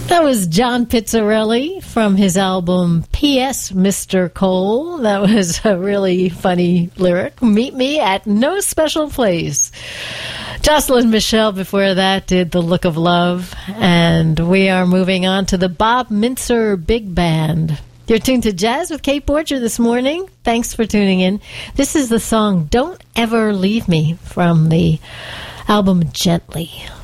That was John Pizzarelli from his album P.S. Mr. Cole. That was a really funny lyric. Meet me at no special place. Jocelyn Michelle before that did The Look of Love. And we are moving on to the Bob Mintzer Big Band. You're tuned to Jazz with Kate Borger this morning. Thanks for tuning in. This is the song Don't Ever Leave Me from the album Gently.